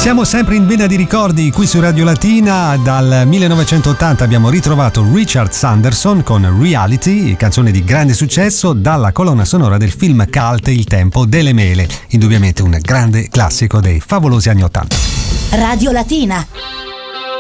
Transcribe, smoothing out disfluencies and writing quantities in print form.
Siamo sempre in vena di ricordi qui su Radio Latina. Dal 1980 abbiamo ritrovato Richard Sanderson con Reality, canzone di grande successo, dalla colonna sonora del film cult Il tempo delle mele, indubbiamente un grande classico dei favolosi anni 80. Radio Latina.